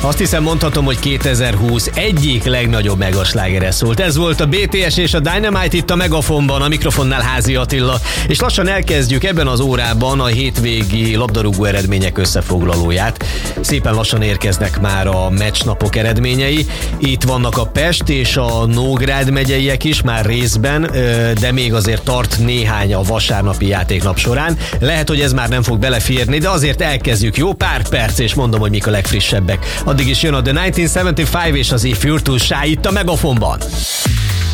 Azt hiszem mondhatom, hogy 2020 egyik legnagyobb megaslágere szólt. Ez volt a BTS és a Dynamite itt a Megafonban, a mikrofonnál Házi Attila. És lassan elkezdjük ebben az órában a hétvégi labdarúgó eredmények összefoglalóját. Szépen lassan érkeznek már a meccsnapok eredményei. Itt vannak a Pest és a Nógrád megyeiek is már részben, de még azért tart néhány a vasárnapi játéknap során. Lehet, hogy ez már nem fog beleférni, de azért elkezdjük. Jó pár perc, és mondom, hogy mik a legfrissebbek. Addig is jön a The 1975 és az If You're Too Shy itt a Megafonban.